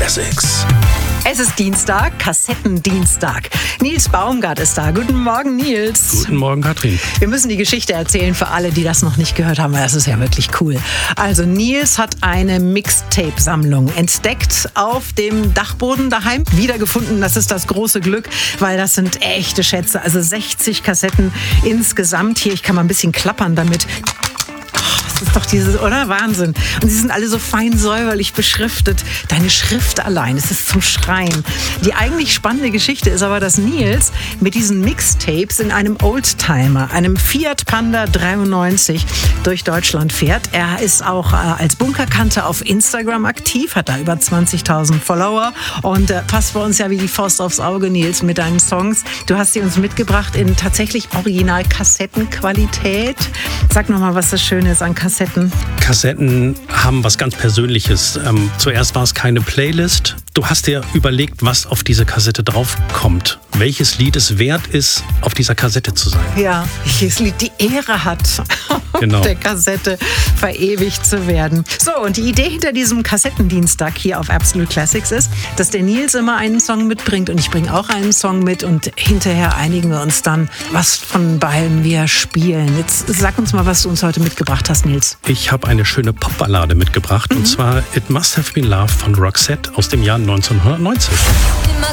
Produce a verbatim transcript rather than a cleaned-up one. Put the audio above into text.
Classics. Es ist Dienstag, Kassettendienstag. Nils Baumgart ist da. Guten Morgen, Nils. Guten Morgen, Katrin. Wir müssen die Geschichte erzählen für alle, die das noch nicht gehört haben, weil das ist ja wirklich cool. Also Nils hat eine Mixtape-Sammlung entdeckt auf dem Dachboden daheim. Wiedergefunden, das ist das große Glück, weil das sind echte Schätze. Also sechzig Kassetten insgesamt hier. Ich kann mal ein bisschen klappern damit. Das ist doch dieses, oder? Wahnsinn. Und sie sind alle so fein säuberlich beschriftet. Deine Schrift allein, es ist zum Schreien. Die eigentlich spannende Geschichte ist aber, dass Nils mit diesen Mixtapes in einem Oldtimer, einem Fiat Panda dreiundneunzig, durch Deutschland fährt. Er ist auch äh, als Bunkerkante auf Instagram aktiv, hat da über zwanzigtausend Follower und äh, passt bei uns ja wie die Faust aufs Auge, Nils, mit deinen Songs. Du hast sie uns mitgebracht in tatsächlich Original-Kassettenqualität. Sag nochmal, was das Schöne ist an Kassetten. Kassetten haben was ganz Persönliches. Ähm, zuerst war es keine Playlist. Du hast dir überlegt, was auf diese Kassette draufkommt. Welches Lied es wert ist, auf dieser Kassette zu sein. Ja, welches Lied die Ehre hat, genau, auf der Kassette verewigt zu werden. So, und die Idee hinter diesem Kassettendienstag hier auf Absolute Classics ist, dass der Nils immer einen Song mitbringt und ich bringe auch einen Song mit und hinterher einigen wir uns dann, was von beiden wir spielen. Jetzt sag uns mal, was du uns heute mitgebracht hast, Nils. Ich habe eine schöne Popballade mitgebracht, mhm. und zwar It Must Have Been Love von Roxette aus dem Jahr neunzehnhundertneunzig.